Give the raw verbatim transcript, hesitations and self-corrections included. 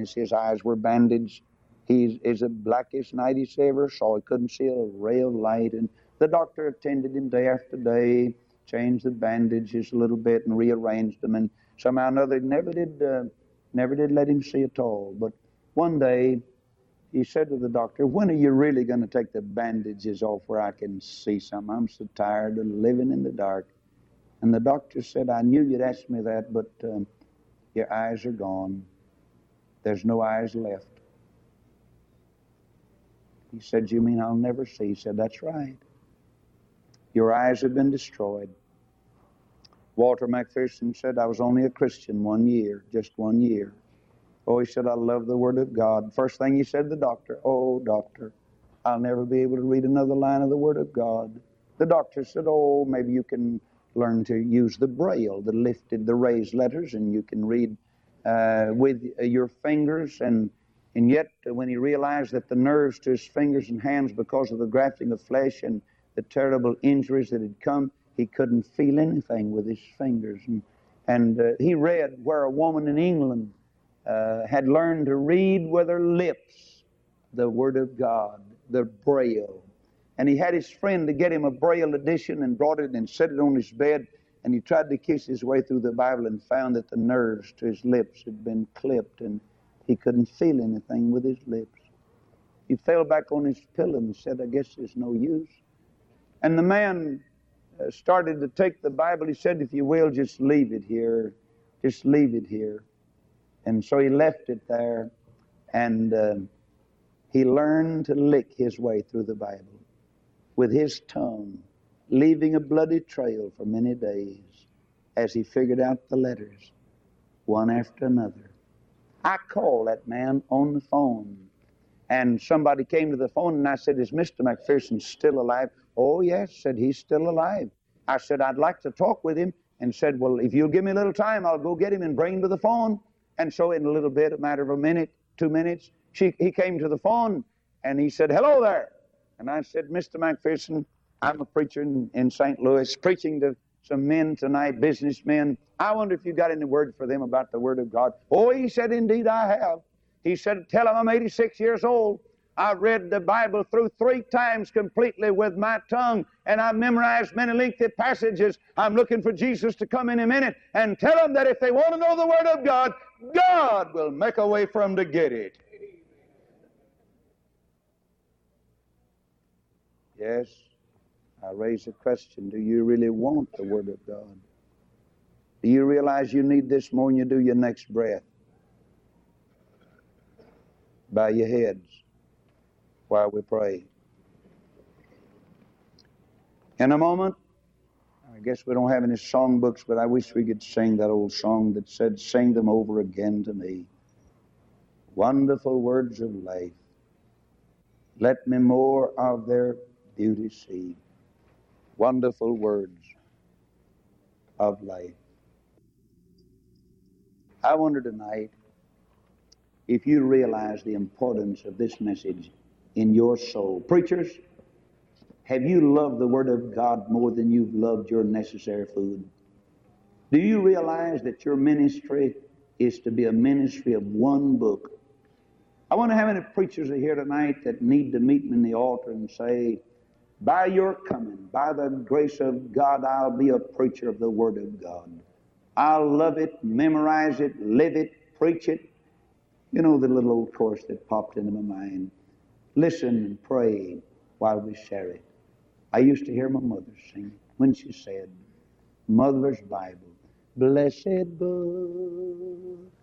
His eyes were bandaged. He is the blackest night he ever saw. He couldn't see a ray of light. And the doctor attended him day after day, changed the bandages a little bit and rearranged them. And somehow or another, never did, uh, never did let him see at all. But one day, he said to the doctor, when are you really going to take the bandages off where I can see something? I'm so tired of living in the dark. And the doctor said, I knew you'd ask me that, but um, your eyes are gone. There's no eyes left. He said, you mean I'll never see? He said, that's right. Your eyes have been destroyed. Walter McPherson said, I was only a Christian one year, just one year. Oh, he said, I love the Word of God. First thing he said to the doctor, oh, doctor, I'll never be able to read another line of the Word of God. The doctor said, oh, maybe you can learn to use the braille, the lifted, the raised letters, and you can read uh, with your fingers. And, and yet, when he realized that the nerves to his fingers and hands, because of the grafting of flesh and the terrible injuries that had come, he couldn't feel anything with his fingers. And, and uh, he read where a woman in England Uh, had learned to read with her lips the Word of God, the Braille. And he had his friend to get him a Braille edition and brought it and set it on his bed. And he tried to kiss his way through the Bible and found that the nerves to his lips had been clipped and he couldn't feel anything with his lips. He fell back on his pillow and said, I guess there's no use. And the man uh, started to take the Bible. He said, if you will, just leave it here. Just leave it here. And so he left it there, and uh, he learned to lick his way through the Bible with his tongue, leaving a bloody trail for many days as he figured out the letters, one after another. I called that man on the phone, and somebody came to the phone, and I said, is Mister McPherson still alive? Oh, yes, said he's still alive. I said, I'd like to talk with him, and said, well, if you'll give me a little time, I'll go get him and bring him to the phone. And so in a little bit, a matter of a minute, two minutes, she, he came to the phone, and he said, hello there. And I said, Mister McPherson, I'm a preacher in, in Saint Louis, preaching to some men tonight, businessmen. I wonder if you got any word for them about the Word of God. Oh, he said, indeed I have. He said, tell him I'm eighty-six years old. I've read the Bible through three times completely with my tongue, and I've memorized many lengthy passages. I'm looking for Jesus to come in a minute, and tell them that if they want to know the Word of God, God will make a way for them to get it. Yes, I raise the question, do you really want the Word of God? Do you realize you need this more than you do your next breath? Bow your heads while we pray. In a moment, I guess we don't have any songbooks, but I wish we could sing that old song that said, sing them over again to me. Wonderful words of life. Let me more of their beauty see. Wonderful words of life. I wonder tonight if you realize the importance of this message in your soul. Preachers, have you loved the Word of God more than you've loved your necessary food? Do you realize that your ministry is to be a ministry of one book? I wonder how many preachers are here tonight that need to meet me in the altar and say, by your coming, by the grace of God, I'll be a preacher of the Word of God. I'll love it, memorize it, live it, preach it. You know the little old chorus that popped into my mind. Listen and pray while we share it. I used to hear my mother sing it when she said, Mother's Bible, blessed book,